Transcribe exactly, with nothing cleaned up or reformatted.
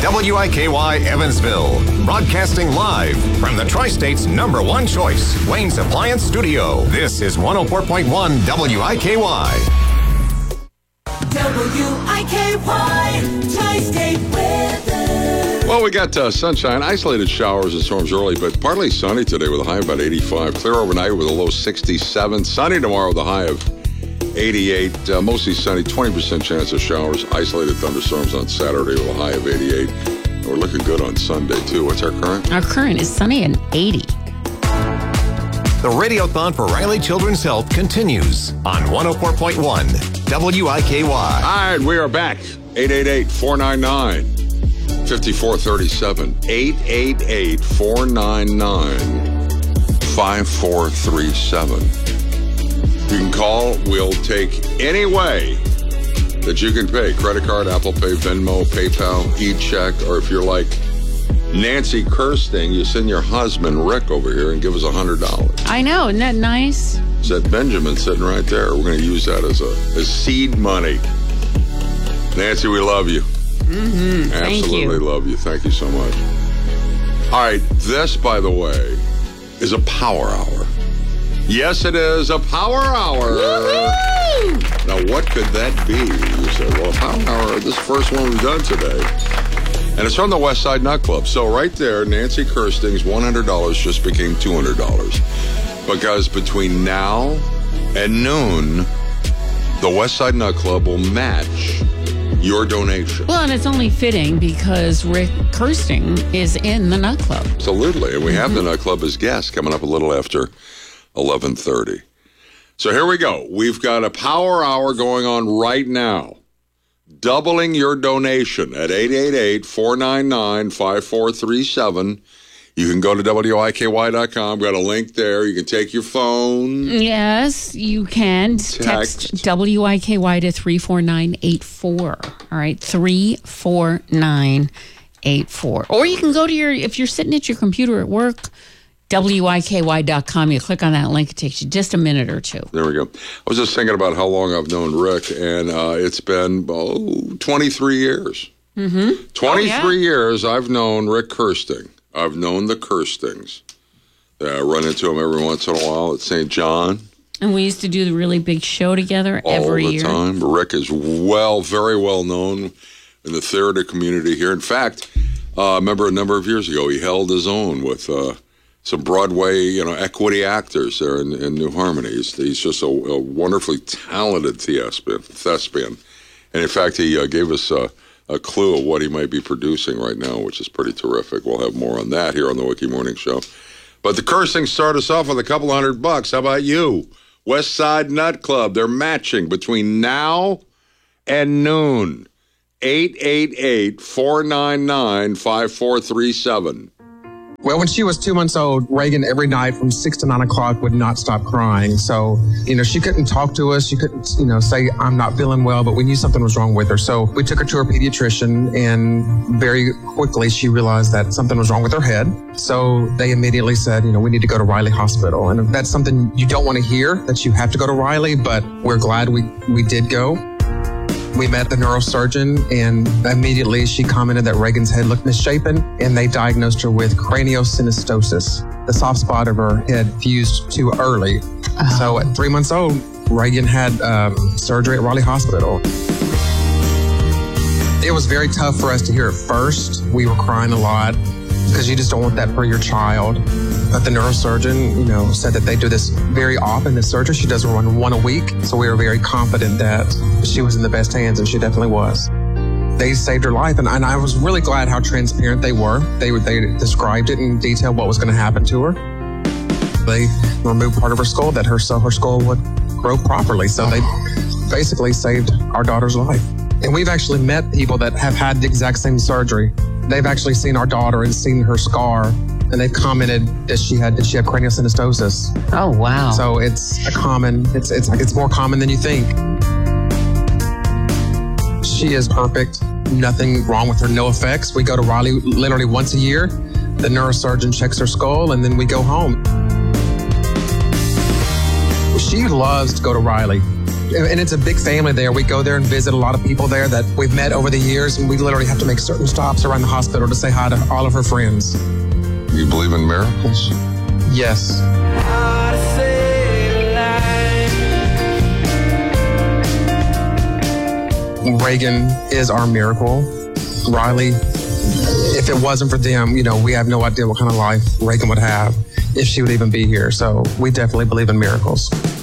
W I K Y Evansville, broadcasting live from the Tri-State's number one choice, Wayne's Appliance Studio. This is one oh four point one W I K Y. W I K Y, Tri-State weather. Well, we got uh, sunshine, isolated showers and storms early, but partly sunny today with a high of about eighty-five. Clear overnight with a low sixty-seven. Sunny tomorrow with a high of eighty-eight. Uh, mostly sunny, twenty percent chance of showers. Isolated thunderstorms on Saturday with a high of eighty-eight. And we're looking good on Sunday, too. What's our current? Our current is sunny and eighty. The Radiothon for Riley Children's Health continues on one oh four point one W I K Y. All right, we are back. eight eight eight, four nine nine, five four three seven. eight eight eight, four nine nine, five four three seven. You can call. We'll take any way that you can pay. Credit card, Apple Pay, Venmo, PayPal, e-check, or if you're like Nancy Kirsting, you send your husband, Rick, over here and give us one hundred dollars. I know. Isn't that nice? Said Benjamin sitting right there. We're going to use that as a as seed money. Nancy, we love you. Mm-hmm. Absolutely Thank you. love you. Thank you so much. All right. This, by the way, is a power hour. Yes, it is a power hour. Woo-hoo! Now, what could that be? You said, well, a power hour, this first one we've done today. And it's from the West Side Nut Club. So right there, Nancy Kirsting's one hundred dollars just became two hundred dollars. Because between now and noon, the West Side Nut Club will match your donation. Well, and it's only fitting because Rick Kirsting is in the Nut Club. Absolutely. And we have the Nut Club as guests coming up a little after eleven thirty. So here we go. We've got a power hour going on right now. Doubling your donation at eight eight eight, four nine nine, five four three seven. You can go to W I K Y dot com. Got a link there. You can take your phone. Yes, you can. Text. Text W I K Y to three four nine eight four. All right, three four nine eight four. Or you can go to your, if you're sitting at your computer at work, W I K Y dot com. You click on that link. It takes you just a minute or two. There we go. I was just thinking about how long I've known Rick, and uh, it's been oh, twenty-three years. Mm-hmm. twenty-three oh, yeah. years I've known Rick Kirsting. I've known the Kirstings. I run into them every once in a while at Saint John. And we used to do the really big show together all every the year. time. Rick is well, very well known in the theater community here. In fact, uh, I remember a number of years ago, he held his own with uh, some Broadway, you know, equity actors there in, in New Harmony. He's, he's just a, a wonderfully talented thespian. thespian. And in fact, he uh, gave us uh, a clue of what he might be producing right now, which is pretty terrific. We'll have more on that here on the Wiki Morning Show. But the Kirstings start us off with a couple hundred bucks. How about you? West Side Nut Club. They're matching between now and noon. eight eight eight, four nine nine, five four three seven. Well, when she was two months old, Reagan every night from six to nine o'clock would not stop crying. So, you know, she couldn't talk to us. She couldn't, you know, say, I'm not feeling well, but we knew something was wrong with her. So we took her to her pediatrician, and very quickly she realized that something was wrong with her head. So they immediately said, you know, we need to go to Riley Hospital. And that's something you don't want to hear, that you have to go to Riley, but we're glad we, we did go. We met the neurosurgeon, and immediately she commented that Reagan's head looked misshapen, and they diagnosed her with craniosynostosis. The soft spot of her head fused too early. Oh. So at three months old, Reagan had um, surgery at Raleigh Hospital. It was very tough for us to hear at first. We were crying a lot because you just don't want that for your child. But the neurosurgeon, you know, said that they do this very often, this surgery. She does one one a week. So we were very confident that she was in the best hands, and she definitely was. They saved her life, and, and I was really glad how transparent they were. They they described it in detail what was going to happen to her. They removed part of her skull that her so her skull would grow properly. So they basically saved our daughter's life. And we've actually met people that have had the exact same surgery. They've actually seen our daughter and seen her scar, and they've commented that she had that she had craniosynostosis. Oh wow! So it's a common. It's it's it's more common than you think. She is perfect. Nothing wrong with her. No effects. We go to Raleigh literally once a year. The neurosurgeon checks her skull, and then we go home. She loves to go to Riley. And it's a big family there. We go there and visit a lot of people there that we've met over the years, and we literally have to make certain stops around the hospital to say hi to all of her friends. You believe in miracles? Yes. Reagan is our miracle. Riley, if it wasn't for them, you know, we have no idea what kind of life Reagan would have if she would even be here. So we definitely believe in miracles.